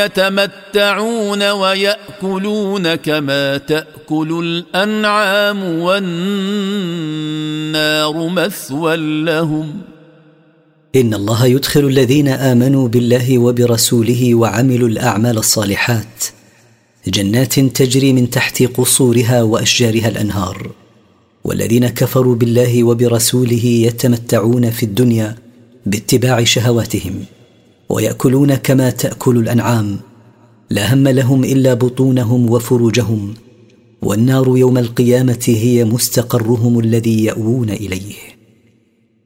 يتمتعون ويأكلون كما تأكل الأنعام والنار مثوى لهم. إن الله يدخل الذين آمنوا بالله وبرسوله وعملوا الأعمال الصالحات جنات تجري من تحت قصورها وأشجارها الأنهار، والذين كفروا بالله وبرسوله يتمتعون في الدنيا باتباع شهواتهم ويأكلون كما تأكل الأنعام، لا هم لهم إلا بطونهم وفروجهم، والنار يوم القيامة هي مستقرهم الذي يأوون إليه.